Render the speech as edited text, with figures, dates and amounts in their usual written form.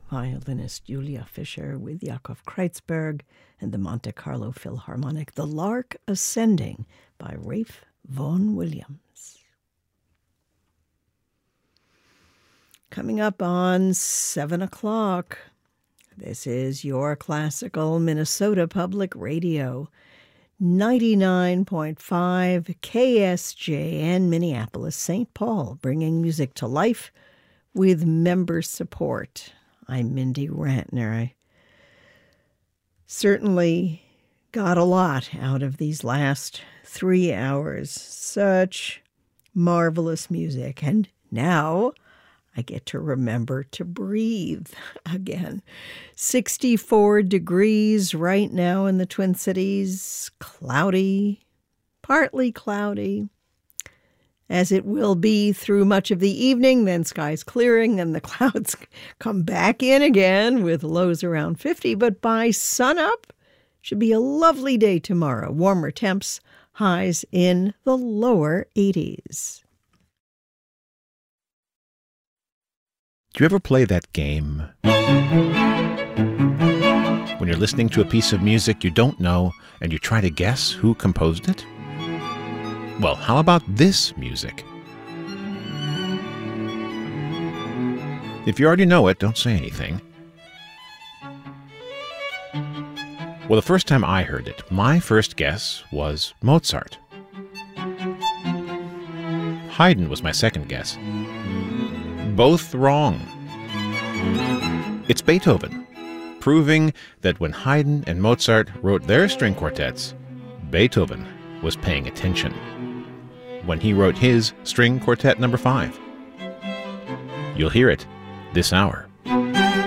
violinist Julia Fischer with Yakov Kreutzberg and the Monte Carlo Philharmonic, The Lark Ascending by Ralph Vaughan Williams. Coming up on 7 o'clock, this is your classical Minnesota Public Radio, 99.5 KSJN Minneapolis, St. Paul, bringing music to life with member support. I'm Mindy Rantner. I certainly got a lot out of these last 3 hours. Such marvelous music. And now I get to remember to breathe again. 64 degrees right now in the Twin Cities. Cloudy, partly cloudy, as it will be through much of the evening. Then skies clearing and the clouds come back in again with lows around 50. But by sunup, should be a lovely day tomorrow. Warmer temps, highs in the lower 80s. Do you ever play that game when you're listening to a piece of music you don't know and you try to guess who composed it? Well, how about this music? If you already know it, don't say anything. Well, the first time I heard it, my first guess was Mozart. Haydn was my second guess. Both wrong. It's Beethoven, proving that when Haydn and Mozart wrote their string quartets, Beethoven was paying attention when he wrote his String Quartet No. 5. You'll hear it this hour.